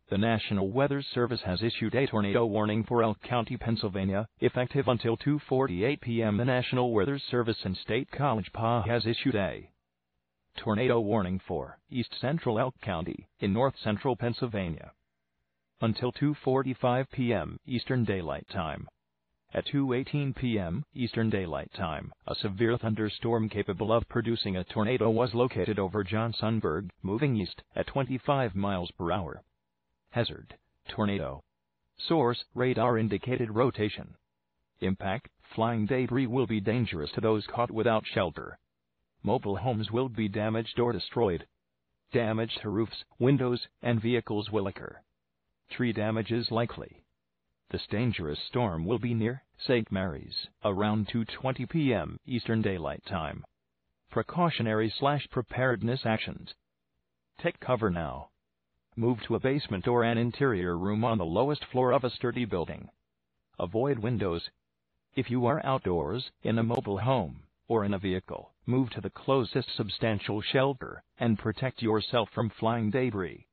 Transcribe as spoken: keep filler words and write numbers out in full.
The National Weather Service has issued a tornado warning for Elk County, Pennsylvania, effective until two forty-eight p m The National Weather Service in State College Park has issued a tornado warning for east central Elk County, in north central Pennsylvania, until two forty-five p m Eastern Daylight Time. At two eighteen p m Eastern Daylight Time, a severe thunderstorm capable of producing a tornado was located over Johnsonburg, moving east at twenty-five miles per hour. Hazard: tornado. Source: radar indicated rotation. Impact: flying debris will be dangerous to those caught without shelter. Mobile homes will be damaged or destroyed. Damage to roofs, windows, and vehicles will occur. Tree damage is likely. This dangerous storm will be near Saint Mary's around two twenty p m Eastern Daylight Time. Precautionary slash preparedness actions. Take cover now. Move to a basement or an interior room on the lowest floor of a sturdy building. Avoid windows. If you are outdoors, in a mobile home, or in a vehicle, move to the closest substantial shelter and protect yourself from flying debris.